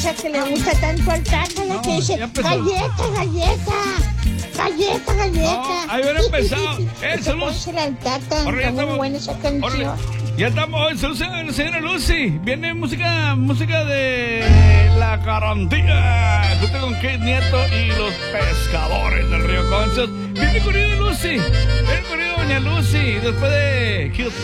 esa que le gusta tanto al Tata, la que dice, galleta, galleta. Galleta, galleta. No, ahí hubiera empezado. Saludos. Al Tata. Está muy buena esa canción. Ya estamos. Saludos a la señora Lucy. Viene música de La Garantía. Junto con Kate Nieto y los pescadores del Río Conchos. Viene corrido Lucy. Viene corrido doña Lucy. Después de